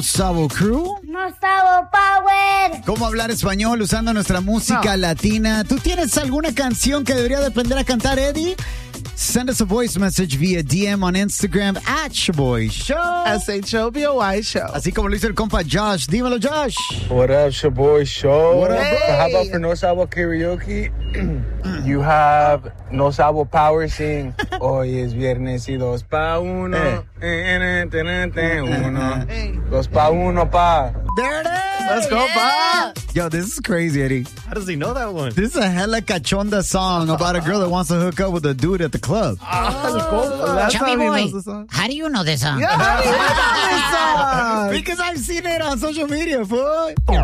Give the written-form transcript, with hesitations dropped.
Sabo Crew. No Sabo Power. ¿Cómo hablar español usando nuestra música latina? ¿Tú tienes alguna canción que debería de aprender a cantar, Eddie? Send us a voice message via DM on Instagram @ShaboyShow. SHOBOY Show. Así como lo hizo el compa Josh. Dímelo, Josh. What up, Shaboy Show? What up, bro? So how about for No Sabo Karaoke? You have No Sabo Power sing Hoy es viernes y 2 pa' 1 2 pa' 1 pa. There it is. Let's go, pa. Yo, this is crazy, Eddie. How does he know that one? This is a hella cachonda song about a girl that wants to hook up with a dude at the club. That's Chubby how he boy, knows the song. how do you know this song? Yeah, how do you know this song? Because I've seen it on social media, fool.